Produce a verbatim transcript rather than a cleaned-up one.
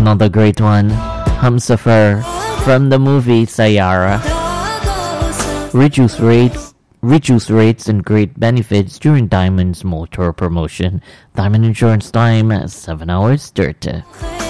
another great one, Humsafar from the movie Sayara. Reduce rates, reduce rates and great benefits during Diamond's motor promotion. Diamond Insurance time, seven hours thirty.